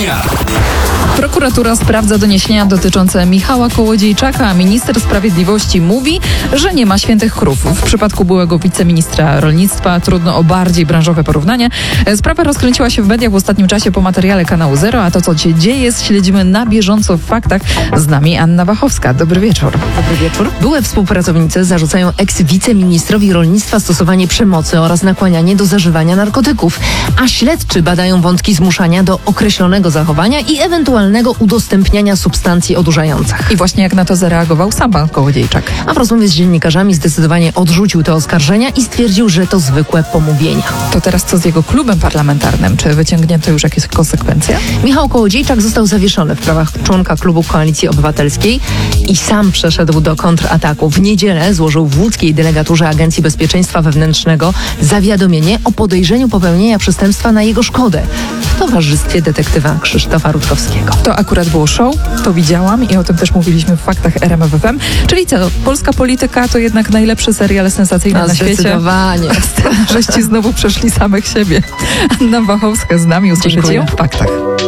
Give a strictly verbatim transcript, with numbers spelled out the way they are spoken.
dnia. Prokuratura sprawdza doniesienia dotyczące Michała Kołodziejczaka, a minister sprawiedliwości mówi, że nie ma świętych krów. W przypadku byłego wiceministra rolnictwa trudno o bardziej branżowe porównanie. Sprawa rozkręciła się w mediach w ostatnim czasie po materiale kanału Zero, a to, co się dzieje, śledzimy na bieżąco w faktach. Z nami Anna Wachowska. Dobry wieczór. Dobry wieczór. Były współpracownicy zarzucają eks-wiceministrowi rolnictwa stosowanie przemocy oraz nakłanianie do zażywania narkotyków, a śledczy badają wątki zmuszania do określonego zachowania i ewentualnego udostępniania substancji odurzających. I właśnie jak na to zareagował sam pan Kołodziejczak. A w rozmowie z dziennikarzami zdecydowanie odrzucił te oskarżenia i stwierdził, że to zwykłe pomówienia. To teraz co z jego klubem parlamentarnym? Czy wyciągnięto już jakieś konsekwencje? Michał Kołodziejczak został zawieszony w prawach członka klubu Koalicji Obywatelskiej i sam przeszedł do kontrataku. W niedzielę złożył w łódzkiej delegaturze Agencji Bezpieczeństwa Wewnętrznego zawiadomienie o podejrzeniu popełnienia przestępstwa na jego szkodę w towarzystwie detektywa Krzysztofa Rutkowskiego. To akurat było show, to widziałam i o tym też mówiliśmy w faktach R M F F M. Czyli co, polska polityka to jednak najlepszy serial sensacyjny No, na świecie. Zdecydowanie. Scenarzyści znowu przeszli samych siebie. Anna Wachowska z nami, usłyszycie ją w faktach.